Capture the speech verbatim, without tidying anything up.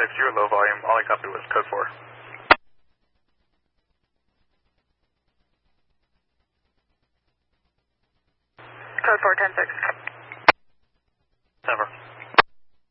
six, you were low volume. All I copied was code four. Code four, ten six. Never.